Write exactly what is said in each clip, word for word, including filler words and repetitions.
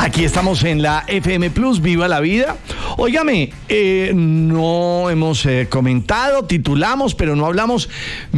Aquí estamos en la F M Plus, Viva la Vida. Óigame, eh, no hemos eh, comentado, titulamos, pero no hablamos.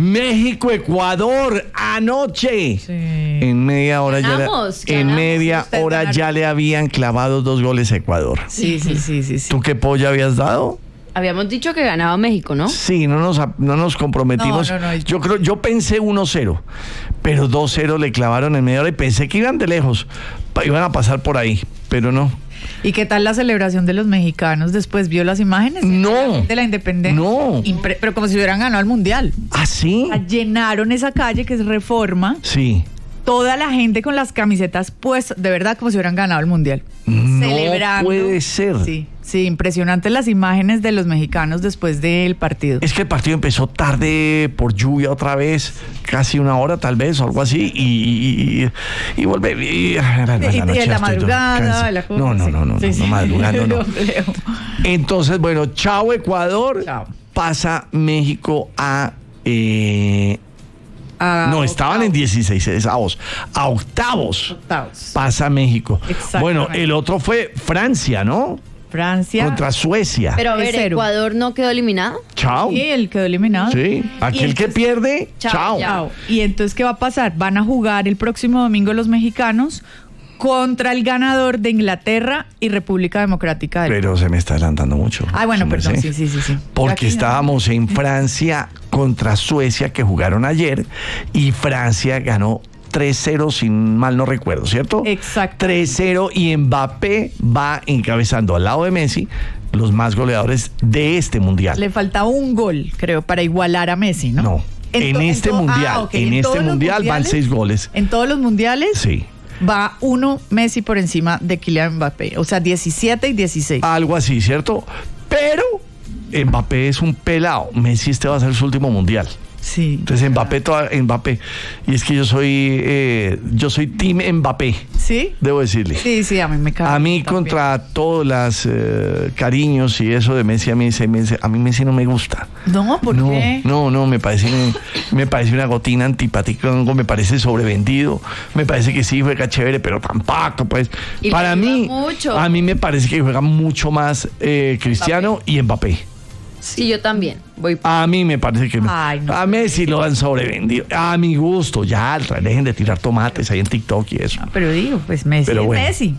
México-Ecuador anoche. Sí. En media hora Ganamos, ya le, en ganamos. media Ustedes hora ganaron. ya le habían clavado dos goles a Ecuador. Sí, sí, sí, sí, sí. ¿Tú qué polla habías dado? Habíamos dicho que ganaba México, ¿no? Sí, no nos, no nos comprometimos. No, no, no. Yo creo, yo pensé uno cero, pero dos cero le clavaron en media hora y pensé que iban de lejos, pa- iban a pasar por ahí, pero no. ¿Y qué tal la celebración de los mexicanos? Después vio las imágenes No. de la independencia. No. Impre- pero como si hubieran ganado el mundial. ¿Ah, sí? O sea, llenaron esa calle que es Reforma, Sí. toda la gente con las camisetas puestas, de verdad como si hubieran ganado el mundial. No Celebrando. puede ser. Sí, sí, impresionantes las imágenes de los mexicanos después del partido. Es que el partido empezó tarde por lluvia otra vez, casi una hora tal vez o algo así, y, y, y, y vuelve. Y, a la, Y- y en noche la estoy madrugada, cansado. la cosa, No, no, sí. no, no, Sí, no, sí. no, madrugando no. Lo creo. Entonces, bueno, chao Ecuador, Chao. pasa México a... eh, Ah, no, estaban en octavos. dieciséis avos, a octavos. Octavos. Pasa México. Exactamente. Bueno, el otro fue Francia, ¿no? Francia. Contra Suecia. Pero a Es ver, cero. ¿Ecuador no quedó eliminado? Chao. Sí, él quedó eliminado. Sí. Aquel Y que entonces- pierde, Chao, chao. ya. Chao. Y entonces, ¿qué va a pasar? Van a jugar el próximo domingo los mexicanos contra el ganador de Inglaterra y República Democrática del Pero se me está adelantando mucho. Ah, bueno, Su perdón, merced. sí, sí, sí, sí. Porque Aquí no. estábamos en Francia contra Suecia, que jugaron ayer, y Francia ganó tres cero, sin mal no recuerdo, ¿cierto? Exacto. tres cero, y Mbappé va encabezando al lado de Messi los más goleadores de este mundial. Le falta un gol, creo, para igualar a Messi, ¿no? No, en to- este to- mundial, ah, ok, en este todos los mundial van mundiales- seis goles. En todos los mundiales Sí, va uno Messi por encima de Kylian Mbappé. O sea, diecisiete y dieciséis. algo así, ¿cierto? Pero Mbappé es un pelado. Messi este va a ser su último mundial. Sí. Entonces Mbappé, toda, Mbappé. Y es que yo soy, eh, yo soy team Mbappé, ¿Sí? debo decirle. Sí, sí, a mí me cae. A mí, también. contra todos los eh, cariños y eso de Messi, a mí, se- Messi- a mí Messi no me gusta. No, ¿por no, qué? no, no, me parece, me parece una gotina antipática, me parece sobrevendido, me parece que sí juega chévere, pero tampoco, pues. Y le Para ayuda mí, mucho. a mí me parece que juega mucho más eh, Cristiano y Mbappé. Sí, yo también. Voy. A mí me parece que Ay, no. a Messi lo han sobrevendido. A mi gusto, ya, dejen de tirar tomates ahí en TikTok y eso. Ah, pero digo, pues Messi Pero es bueno. Messi.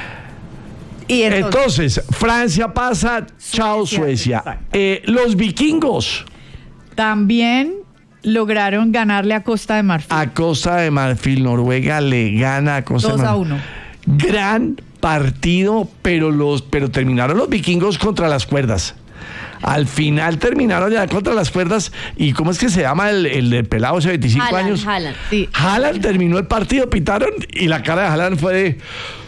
Y entonces, Entonces, Francia pasa, chao Suecia. exacto. Eh, los vikingos también lograron ganarle a Costa de Marfil. a Costa de Marfil, Noruega le gana a Costa dos de a Marfil. uno. Gran partido, pero los, pero terminaron los vikingos contra las cuerdas. Al final terminaron ya contra las cuerdas. ¿Y cómo es que se llama el, el, del pelado ese de veinticinco Haaland, años? Haaland. Sí. Haaland terminó el partido, pitaron y la cara de Haaland fue de...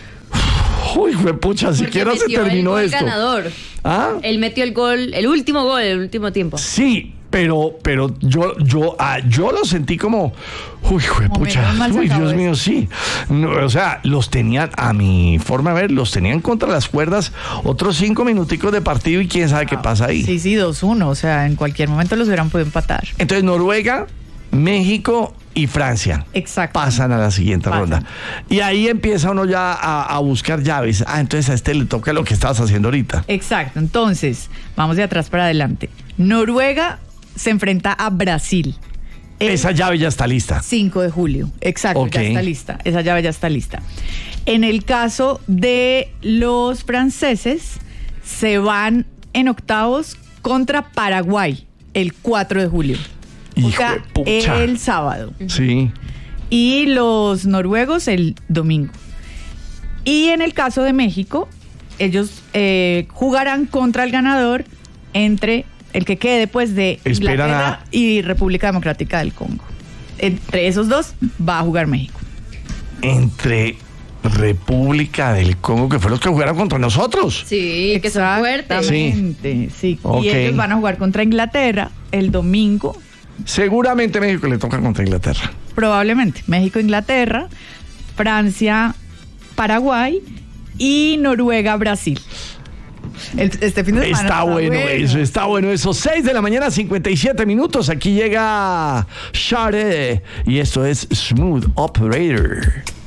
Uy, juepucha, Porque siquiera se metió el terminó gol esto. ganador. ¿Ah? Él metió el gol, el último gol, el último tiempo. Sí, pero, pero yo, yo, ah, yo lo sentí como, uy, juepucha, menos mal se uy, acabó Dios esto. mío, sí. No, o sea, los tenían, a mi forma de ver, los tenían contra las cuerdas, otros cinco minuticos de partido y quién sabe qué pasa ahí. Sí, sí, dos uno. O sea, en cualquier momento los hubieran podido empatar. Entonces, Noruega, México y Francia Exacto. pasan a la siguiente Pasan. ronda. Y ahí empieza uno ya a, a buscar llaves. Ah, entonces a este le toca lo que estabas haciendo ahorita. Exacto. Entonces, vamos de atrás para adelante. Noruega se enfrenta a Brasil. El Esa llave ya está lista. cinco de julio. Exacto, Ok. ya está lista. Esa llave ya está lista. En el caso de los franceses, se van en octavos contra Paraguay el cuatro de julio. O Hijo sea, de pucha. el sábado. Sí. Y los noruegos el domingo. Y en el caso de México, ellos eh, jugarán contra el ganador entre el que quede pues de Esperan Inglaterra a- y República Democrática del Congo. Entre esos dos va a jugar México. Entre República del Congo, que fue los que jugaron contra nosotros. Sí, que son fuertes. Exactamente, sí. Ok. Y ellos van a jugar contra Inglaterra el domingo, Seguramente México le toca contra Inglaterra. probablemente. México, Inglaterra, Francia, Paraguay y Noruega, Brasil. El- este fin de semana Está bueno eso, está bueno eso. seis de la mañana, cincuenta y siete minutos. Aquí llega Share y esto es Smooth Operator.